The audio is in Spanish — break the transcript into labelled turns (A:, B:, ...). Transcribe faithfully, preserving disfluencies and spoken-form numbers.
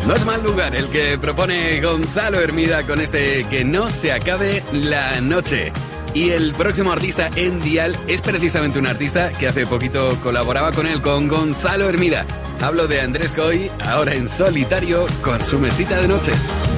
A: No es mal lugar el que propone Gonzalo Hermida con este Que no se acabe la noche. Y el próximo artista en Dial es precisamente un artista que hace poquito colaboraba con él, con Gonzalo Hermida. Hablo de Andrés Coy, ahora en solitario con su mesita de noche.